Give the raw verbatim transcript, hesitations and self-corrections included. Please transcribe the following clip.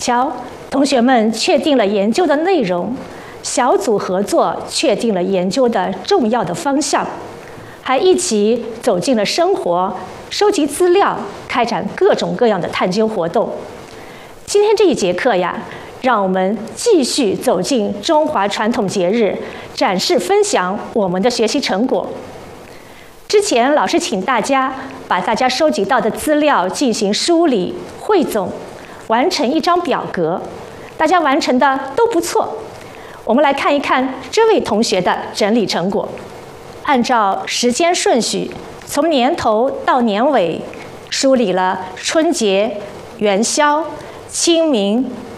瞧，同学们确定了研究的内容，小组合作确定了研究的重要的方向，还一起走进了生活，收集资料，开展各种各样的探究活动。今天这一节课呀，让我们继续走进中华传统节日，展示分享我们的学习成果。之前老师请大家把大家收集到的资料进行梳理、汇总，完成一张表格。大家完成的都不错。我们来看一看这位同学的整理成果。按照时间顺序，从年头到年尾，梳理了春节、元宵、清明、